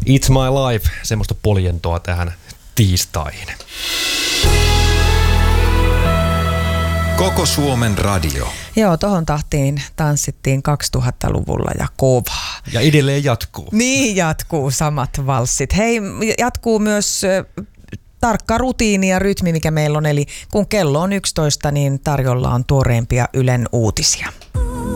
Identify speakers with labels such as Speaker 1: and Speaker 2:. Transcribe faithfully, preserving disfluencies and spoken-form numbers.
Speaker 1: It's my life, semmoista poljentoa tähän tiistaihin.
Speaker 2: Koko Suomen radio.
Speaker 3: Joo, tohon tahtiin tanssittiin kaksituhattaluvulla ja kovaa.
Speaker 1: Ja edelleen jatkuu.
Speaker 3: Niin jatkuu samat valssit. Hei, jatkuu myös äh, tarkka rutiini ja rytmi, mikä meillä on. Eli kun kello on yksitoista, niin tarjolla on tuoreimpia Ylen uutisia.